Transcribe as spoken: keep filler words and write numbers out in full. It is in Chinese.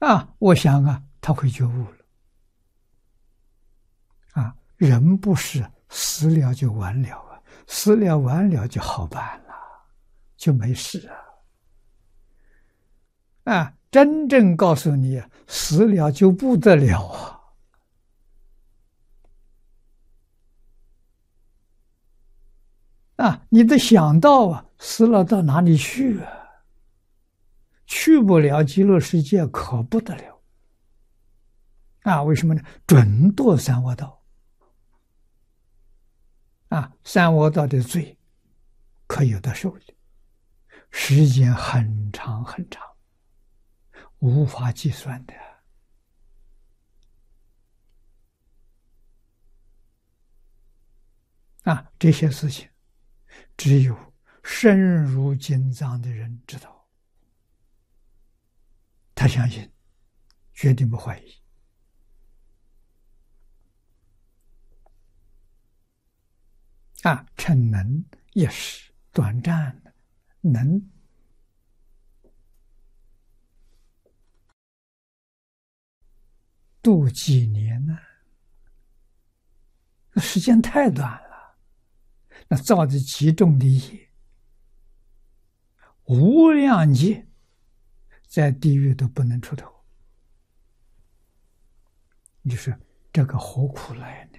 啊，我想啊，他会觉悟了。啊，人不是死了就完了啊，死了完了就好办了，就没事啊。啊，真正告诉你，死了就不得了啊！啊，你得想到啊，死了到哪里去啊？去不了极乐世界，可不得了。啊，为什么呢？准堕三恶道。啊，三恶道的罪可有的受的，时间很长很长，无法计算的。啊，这些事情只有深入经藏的人知道，他相信，决定不怀疑。啊，嗔能一时短暂的，能度几年呢？时间太短了，那造的极重的业，无量劫在地狱都不能出头。你说这个何苦来呢？